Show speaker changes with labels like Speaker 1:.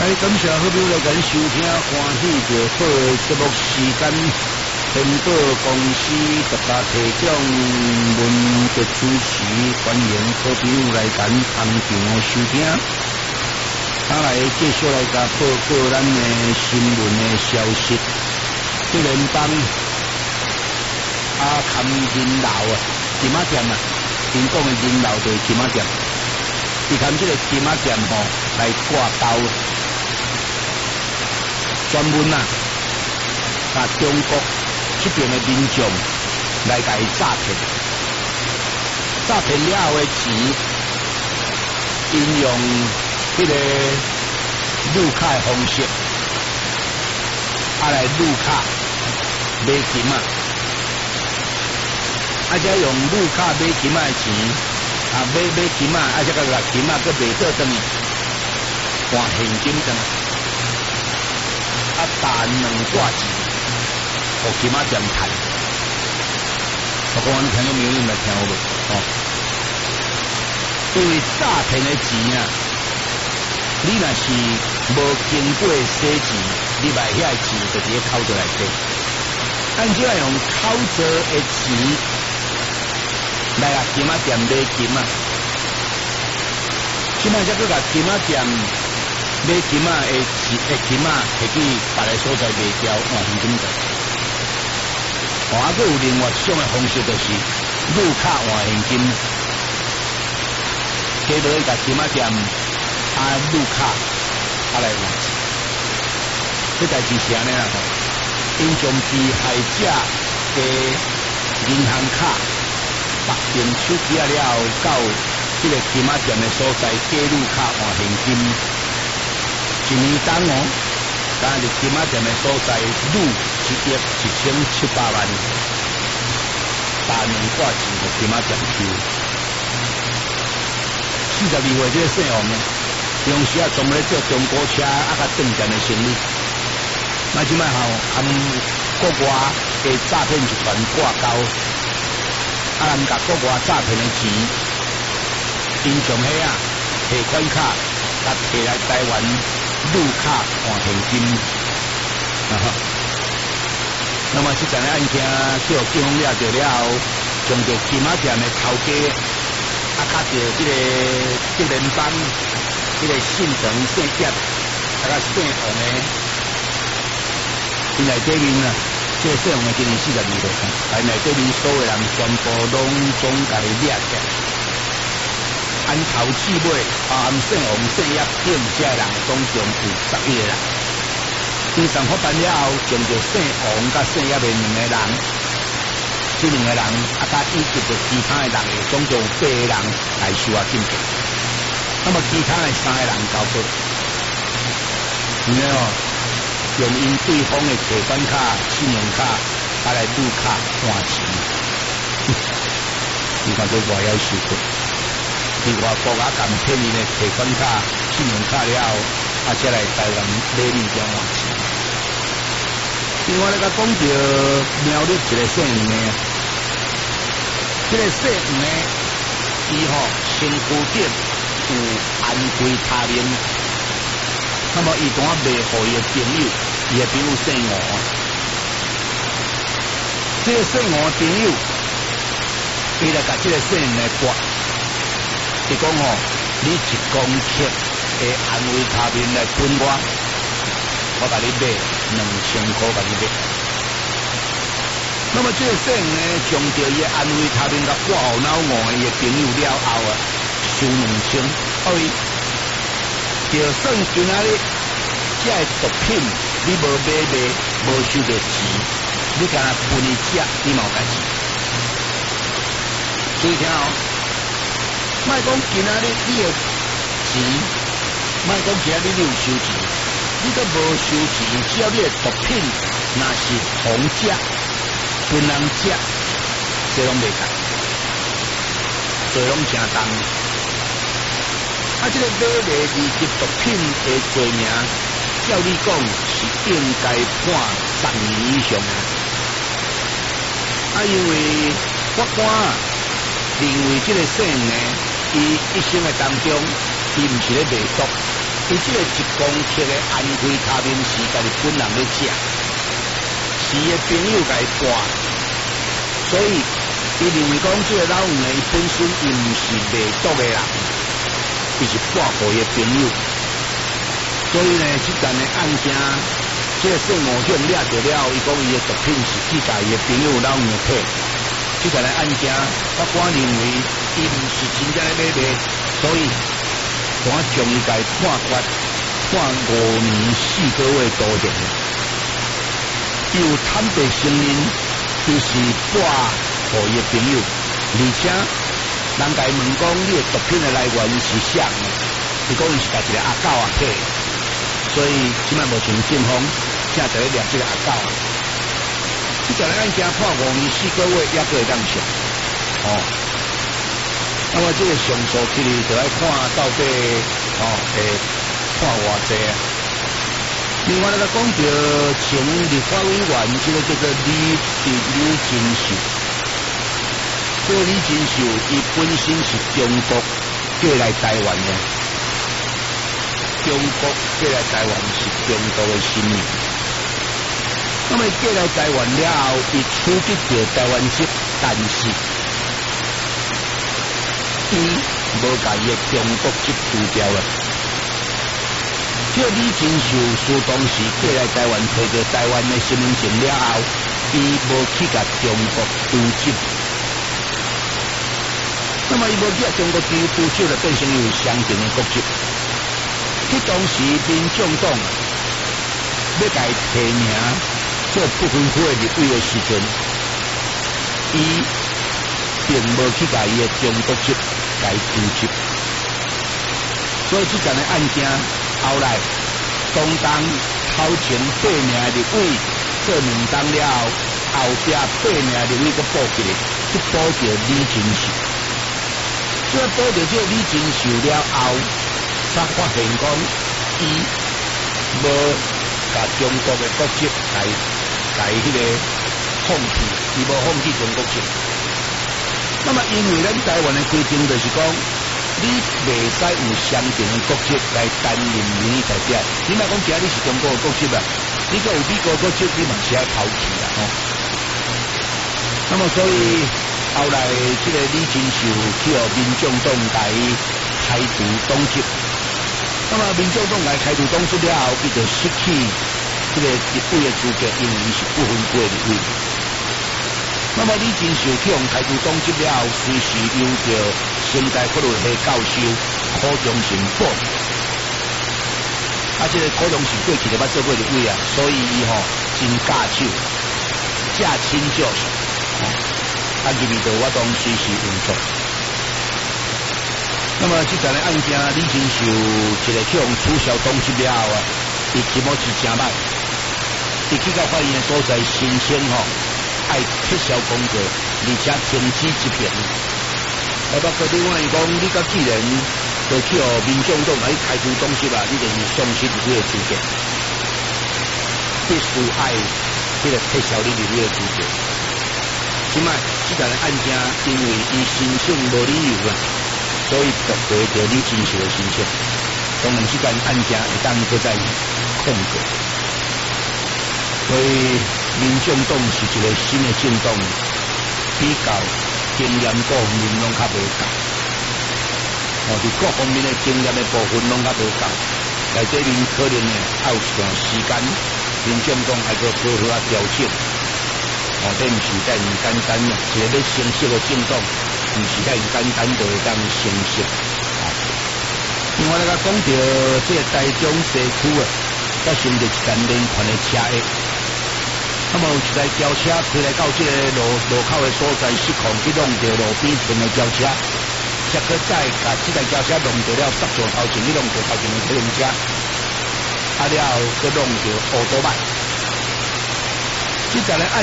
Speaker 1: 感谢好朋友来咱收听欢喜着好的节目时间，天宝公司独家提供文节主持，欢迎好朋友来咱现场收听。来继续来甲报告咱的新闻的消息。这联邦看银楼金仔店因讲的银楼就是金仔店，伊看这个金仔店来挂钩。专门甲中国这边的民众来甲伊诈骗，诈骗了后的钱，应用迄个入卡的方式，来入卡买金再用入卡买金的钱，买金再甲金佫卖倒转去，换现金转。打2挂钱，互金仔店赚。我讲你听到没有？你来听好无？因为诈骗的钱你若是无经过洗钱，你买遐个钱就直接扣倒来底。咱只要用扣着的钱来金仔店买金即摆则佮金仔店。买金的金摕去别个所在卖掉换现金的，还佫有另外一种的方式，就是入卡换现金，加落去甲金仔店入卡来换钱。这代志是安尼啦，因将被害者的银行卡绑定手机了后，到这个金仔店的所在加入卡换现金。1年当但是金仔店的所在入11700万，打2挂钱互金仔店收。42岁这个姓王用时专门做中古车甲证件的生意。那即摆含国外的诈骗集团挂钩，咱甲国外诈骗的钱，因从遐提款卡甲摕来台湾。入卡换现金，那么这件案件叫警方了解了后，将着金仔店的头家，甲着这个联邦，这个姓陈姓叶，姓王的，因内底面这个姓王的今年42岁，但内底面所有人全部拢总甲伊掠起。按头至尾，含姓王、姓叶等这人总共有11个人。经上发办了后，将着姓王甲姓叶的2个人，这2个人甲以及着其他的人，总共有8个人来受禁制。那么其他的3个人交保，用因对方的提款卡、信用卡来入卡换钱，你看这外要受过。伫外国骗伊的提款卡、信用卡了后，才来台湾买物件换钱。另外咧，甲讲着苗栗一个姓黄的，这个姓黄的，伊身躯顶有安徽他命，那么伊当卖互伊的朋友，伊的朋友姓黄，这个姓黄的朋友，伊来甲这个姓黄的刮。伊讲你1公克的安慰他命来分我甲你买2000块，甲你买。那么这个姓呢，将着伊安慰他命甲挂后脑外伊的朋友了后收2000，所以就算今仔日这个毒品你无买无收着钱，你敢分伊食，你嘛有代志。注意听莫讲今仔日你的钱，莫讲今仔日你有收钱，你都无收钱，只要你的毒品若是红食、分人食，这拢袂干，这拢正重。这个买卖2级毒品的罪名，照你讲是应该判10年以上因为法官认为这个姓呢。伊一生的当中，伊毋是咧卖毒， 伊即个1公克的安非他命是家己本人咧食，是伊朋友家伊带，所以伊认为讲即个老黄伊本身伊毋是卖毒的人，伊是半互伊朋友，所以呢，即件的案件，即个姓吴向掠着了后，伊讲伊的毒品是去甲伊的朋友老黄摕，即件的案件，法官认为伊毋是真正咧买卖，所以我将伊家判决判5年4个月徒刑。伊有坦白承认，伊是拨互伊的朋友，而且人家问讲你的毒品的来源是啥呢？伊讲伊是甲一个阿狗啊摕，所以即摆目前警方正在咧抓即个阿狗啊。即件案件判5年4个月，也个会当上哦。那么这个上诉期就要看到底会判偌济啊。另外，讲到前立法委员，这个叫做李金秀，这个李金秀，伊本身是中国过来台湾的，中国过来台湾是中国的新人。那么过来台湾了后，伊取得着台湾籍，但是伊无甲伊的中国籍除掉了。这李金秀苏当时过来台湾，摕到台湾的身份证了后，伊无去甲中国除籍。那么伊无去甲中国除籍，就变成有双重的国籍。迄当时民众党要甲伊提名做不分区的立委的时阵，伊并无去甲伊的中国籍甲伊除籍，所以这件的案件后来东当头前8名立委做2当了后，后壁8名立委个补起来，去补着李金秀。这补着这李金秀了后，才发现讲伊无甲中国的国籍来迄个放弃，伊无放弃中国籍。那么因为咱台湾的规定就是讲，你袂使有相同的国籍来担任民意代表。你若讲今日你是中国的国籍啊，你个有美国国籍，你嘛是要抛弃啦吼。那么所以后来这个李金秀去民众党来开除党籍。那么民众党来开除党籍了后，伊就失去这个立委的资格，因为伊是不分区的立委。那么李金秀去用开除党籍了后，随时由着现代法律系教授柯中信补。这个柯中信过去就捌做过立委啊，所以伊真教手，驾轻就熟。入面就我当随时运作。那么这件的案件，李金秀一个去用取消党籍了后啊，伊起码是真歹。伊去到法院的所在申请爱撤销公告，而且停止执行。包括另外讲，你甲既然就去民众党来开除党籍啊，你就是丧失立委的资格，必须爱这个撤销你立委的资格。即卖这件案件，因为伊申请无理由啦，所以驳回着李金秀的申请。当然，这件案件会当搁再控告。所以，民众党是一个新的政党，比较经验各方面拢较无够。伫各方面的经验的部分拢较无够，在这面可能呢，还有一段时间，民众党还搁好好调整。这毋是介唔简单啊！一个要成熟的政党，毋是介唔简单就会当成熟。另外，讲到这个台中西区啊，发生着一件连环的车祸。那么有一台轿车开来到这个路口的所在，失控去弄到路边停的轿车，结果再把这台轿车弄到了刹住头前，去弄到头前的客运车，了后去弄到乌多曼。这件的案